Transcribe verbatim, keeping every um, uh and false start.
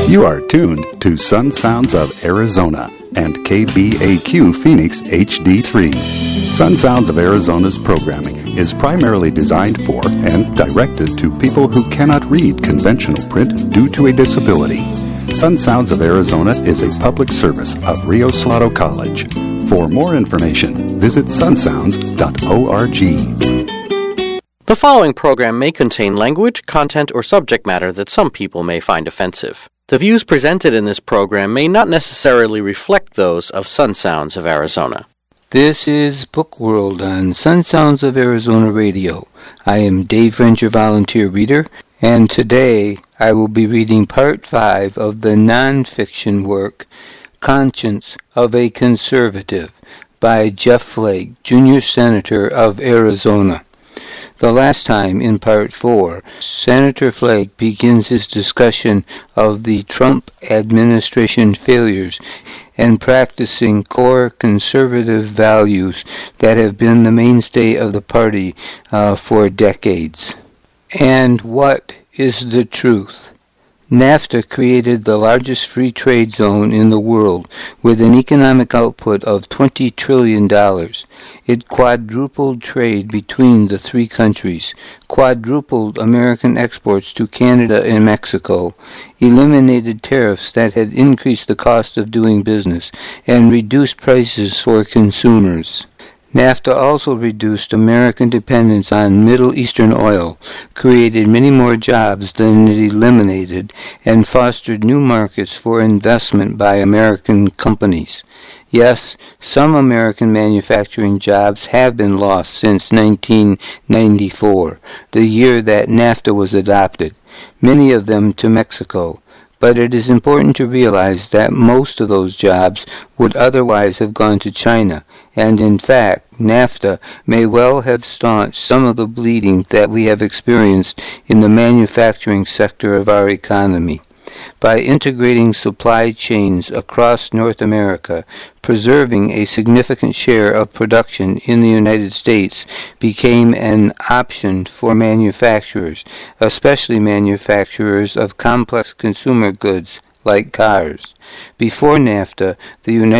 You are tuned to Sun Sounds of Arizona and K B A Q Phoenix H D three. Sun Sounds of Arizona's programming is primarily designed for and directed to people who cannot read conventional print due to a disability. Sun Sounds of Arizona is a public service of Rio Salado College. For more information, visit sun sounds dot org. The following program may contain language, content, or subject matter that some people may find offensive. The views presented in this program may not necessarily reflect those of Sun Sounds of Arizona. This is Book World on Sun Sounds of Arizona Radio. I am Dave Ranger, volunteer reader, and today I will be reading Part five of the nonfiction work, Conscience of a Conservative, by Jeff Flake, Junior Senator of Arizona. The last time, in Part four, Senator Flake begins his discussion of the Trump administration failures and practicing core conservative values that have been the mainstay of the party uh, for decades. And what is the truth? NAFTA created the largest free trade zone in the world with an economic output of twenty trillion dollars. It quadrupled trade between the three countries, quadrupled American exports to Canada and Mexico, eliminated tariffs that had increased the cost of doing business, and reduced prices for consumers. NAFTA also reduced American dependence on Middle Eastern oil, created many more jobs than it eliminated, and fostered new markets for investment by American companies. Yes, some American manufacturing jobs have been lost since nineteen ninety-four, the year that NAFTA was adopted, many of them to Mexico. But it is important to realize that most of those jobs would otherwise have gone to China, and in fact, NAFTA may well have staunched some of the bleeding that we have experienced in the manufacturing sector of our economy. By integrating supply chains across North America, preserving a significant share of production in the United States became an option for manufacturers, especially manufacturers of complex consumer goods like cars. Before NAFTA, the United